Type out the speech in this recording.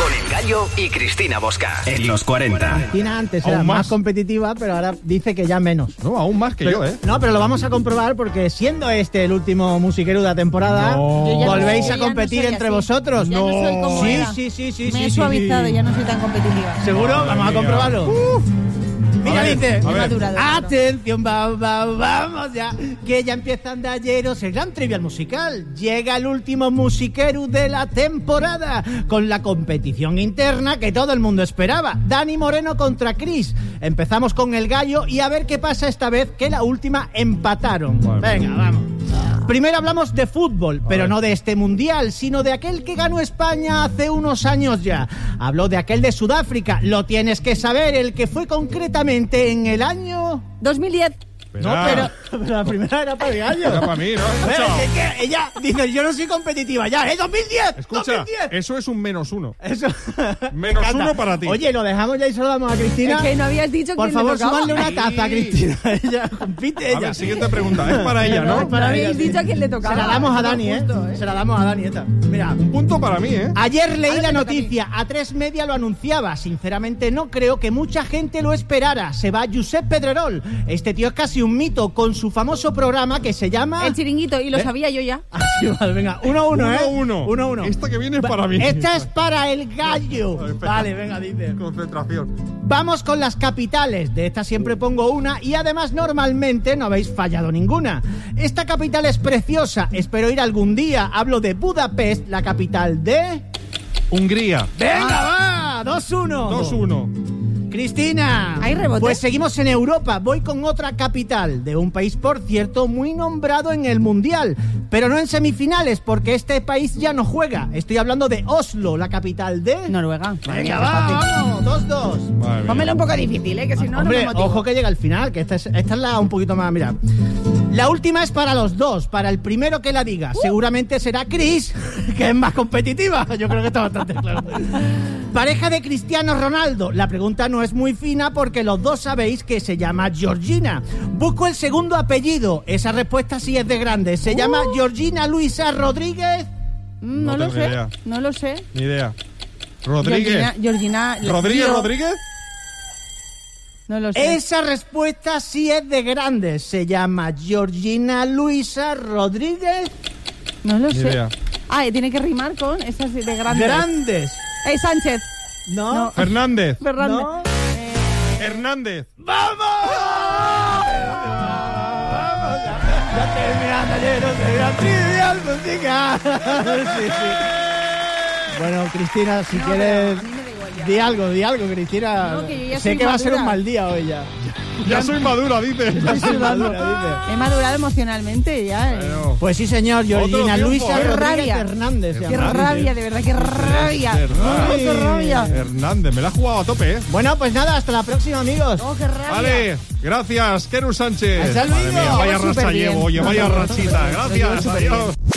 Con El Gallo y Cristina Bosca. En los 40. Cristina antes era más competitiva, pero ahora dice que ya menos. No, aún más que yo, ¿eh? No, pero lo vamos a comprobar porque siendo este el último musiquero de la temporada, volvéis a competir entre vosotros. Ya no soy como era. Sí. Me he suavizado, ya no soy tan competitiva. ¿Seguro? Vamos a comprobarlo. Mira, dice, atención, vamos ya, que ya empieza Andalleros, el gran trivial musical. Llega el último musiquero de la temporada, con la competición interna que todo el mundo esperaba. Dani Moreno contra Chris. Empezamos con El Gallo y a ver qué pasa esta vez, que la última empataron. Venga, vamos. Primero hablamos de fútbol, pero no de este mundial, sino de aquel que ganó España hace unos años ya. Hablo de aquel de Sudáfrica, lo tienes que saber, el que fue concretamente en el año... 2010. No, pero la primera era para el Gallo. Era para mí, ¿no? Es que ella dice, yo no soy competitiva ya, ¡es 2010! Escucha, 2010. eso es un -1. Eso. -1 para ti. Oye, lo dejamos ya y se lo damos a Cristina. Es que no habías dicho por quién favor, le tocaba. súbanle una taza a Cristina. Ella compite ella. A ver, siguiente pregunta. Es para ella, ¿no? Pero habéis dicho a quién le tocaba. Se la damos a Dani, Justo, Se la damos a Dani esta. Mira, un punto para mí, ¿eh? Ayer leí Ahora la me toca noticia, a 3 Media lo anunciaba. Sinceramente no creo que mucha gente lo esperara. Se va Josep Pedrerol. Este tío es casi un mito con su famoso programa que se llama... El Chiringuito, y lo sabía yo ya. Vale, venga, 1-1, ¿eh? 1-1. Esta que viene es para mí. Esta es para El Gallo. Vale, venga, dice. Concentración. Vamos con las capitales. De esta siempre pongo una y además normalmente no habéis fallado ninguna. Esta capital es preciosa. Espero ir algún día. Hablo de Budapest, la capital de... Hungría. ¡Venga, va! 2-1. 2-1. Cristina. ¿Hay rebote? Pues seguimos en Europa. Voy con otra capital de un país, por cierto, muy nombrado en el Mundial, pero no en semifinales, porque este país ya no juega. Estoy hablando de Oslo, la capital de... Noruega. Venga, vamos, 2-2. Pónmelo un poco difícil, que si no, Hombre, no me motivo. ojo que llega al final, que esta es la un poquito más... Mira, la última es para los dos, para el primero que la diga. Seguramente será Chris, que es más competitiva. Yo creo que está bastante claro. Pareja de Cristiano Ronaldo. La pregunta no es muy fina porque los dos sabéis que se llama Georgina. Busco el segundo apellido. Esa respuesta sí es de grande. Se llama Georgina Luisa Rodríguez. No lo sé, idea. No lo sé. Ni idea. Rodríguez. Georgina ¿Rodríguez? ¿Rodríguez? No lo sé. Esa respuesta sí es de grande. Se llama Georgina Luisa Rodríguez. No lo Ni sé. idea. Tiene que rimar con esas de grandes. Grandes. Sánchez. No. Fernández. Fernández. No. Hernández. ¡Vamos! Ya terminando ayer, no se trivial musical. Sí. Bueno, Cristina, si quieres... A mí me da igual ya. Di algo, Cristina. No, que yo ya sé soy que va a ser madura. un mal día hoy ya. Ya soy madura, dice. He madurado emocionalmente ya. Bueno. Pues sí, señor, Georgina Otro Luisa tiempo, Rodríguez rabia. Hernández. Qué rabia, de verdad, qué rabia. Ay, Qué rabia. Hernández, me la ha jugado a tope, ¿eh? Bueno, pues nada, hasta la próxima, amigos. Oh, qué rabia. Vale, gracias, Keru Sánchez. Hasta luego. Madre mía, vaya Súper racha bien. llevo, oye, vaya rachita. Gracias, Súper bien. adiós.